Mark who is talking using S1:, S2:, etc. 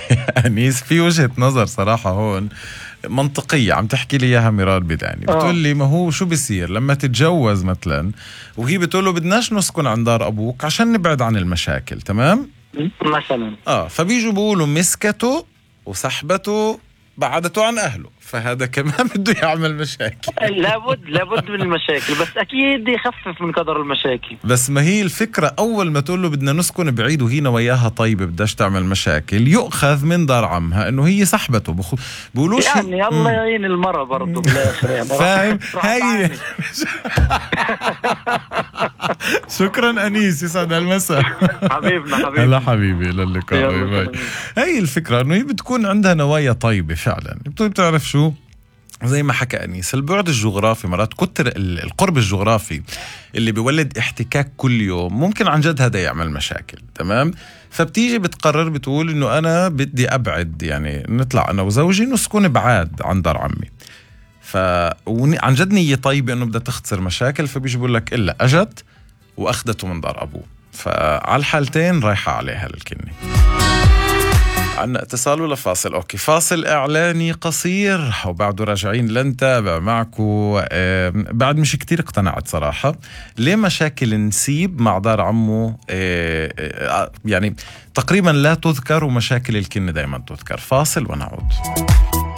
S1: أنيس في وجهة نظر صراحة هون منطقية عم تحكي لي إياها ميرال بداني. بتقول لي ما هو شو بيصير لما تتجوز مثلا وهي بتقول له بدناش نسكن عند دار أبوك عشان نبعد عن المشاكل، تمام
S2: مثلا
S1: فبيجوا بيقولوا مسكته وسحبته بعدته عن أهله، فهذا كمان بده يعمل مشاكل.
S2: لابد من المشاكل، بس أكيد يخفف من قدر المشاكل.
S1: بس ما هي الفكرة أول ما تقول له بدنا نسكن بعيد وهي نواياها طيبة بداش تعمل مشاكل، يؤخذ من دار عمها إنه هي سحبته. بقولوش
S2: يعني الله يعين المرة برضو بالآخر يعني.
S1: فاهم هاي. شكرا أنيس، يسعد المساء.
S2: حبيبنا
S1: هلا حبيبي، للقاء. هاي الفكرة إنه هي بتكون عندها نوايا طيبة فعلا. بتعرف شو، زي ما حكى أنيس، البعد الجغرافي مرات كتر القرب الجغرافي اللي بيولد احتكاك كل يوم ممكن عن جد هذا يعمل مشاكل، تمام. فبتيجي بتقرر بتقول إنه أنا بدي أبعد، يعني نطلع أنا وزوجي نسكن بعاد عن دار عمي. عن جد نية طيبة إنه بدها تختصر مشاكل، فبيجي بقول لك إلا أجت وأخذته من دار أبوه. فعلى الحالتين رايحة عليها الكني. عنا اتصال ولا فاصل؟ أوكي، فاصل إعلاني قصير وبعده راجعين لنتابع معكم. بعد مش كتير اقتنعت صراحة ليه مشاكل نسيب مع دار عمه يعني تقريبا لا تذكر، ومشاكل الكن دايما تذكر. فاصل ونعود.